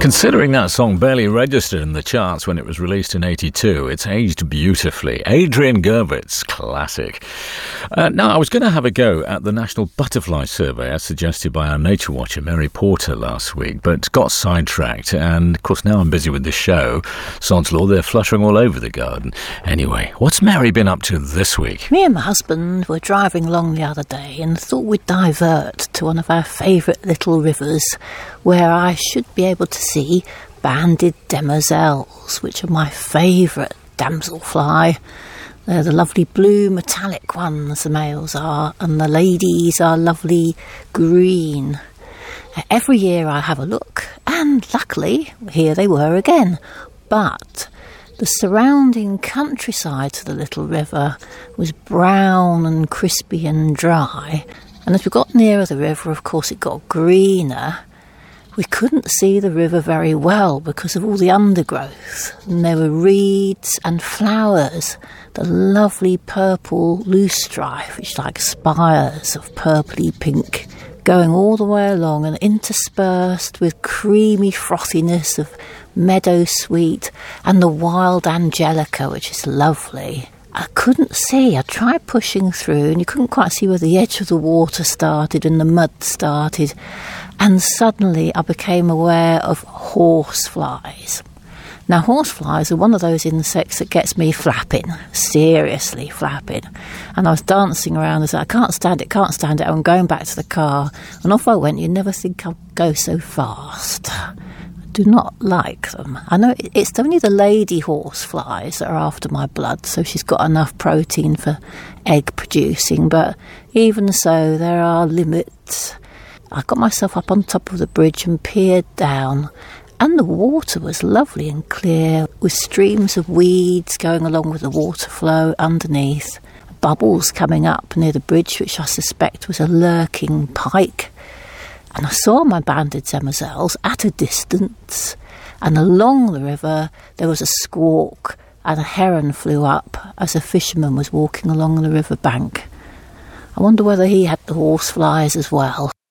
Considering that song barely registered in the charts when it was released in '82, it's aged beautifully. Adrian Gervitz, classic. Now, I was going to have a go at the National Butterfly Survey as suggested by our nature watcher Mary Porter last week, but got sidetracked, and of course now I'm busy with this show. Sod's Law, they're fluttering all over the garden. Anyway, what's Mary been up to this week? Me and my husband were driving along the other day and thought we'd divert to one of our favourite little rivers where I should be able to see banded demoiselles, which are my favourite damselfly. They're the lovely blue metallic ones, the males are, and the ladies are lovely green. Every year I have a look, and luckily here they were again. But the surrounding countryside to the little river was brown and crispy and dry, and as we got nearer the river, of course, it got greener. We couldn't see the river very well because of all the undergrowth, and there were reeds and flowers, the lovely purple loosestrife, which is like spires of purpley pink, going all the way along and interspersed with creamy frothiness of meadowsweet and the wild angelica, which is lovely. I couldn't see. I tried pushing through and you couldn't quite see where the edge of the water started and the mud started. And suddenly I became aware of horseflies. Now, horseflies are one of those insects that gets me flapping, seriously flapping. And I was dancing around and said, I can't stand it. I'm going back to the car. And off I went. You'd never think I'd go so fast. Do not like them. I know it's only the lady horseflies that are after my blood, so she's got enough protein for egg producing, but even so, there are limits. I got myself up on top of the bridge and peered down, and the water was lovely and clear, with streams of weeds going along with the water flow underneath, bubbles coming up near the bridge, which I suspect was a lurking pike. And I saw my banded demoiselles at a distance, and along the river there was a squawk, and a heron flew up as a fisherman was walking along the river bank. I wonder whether he had the horseflies as well.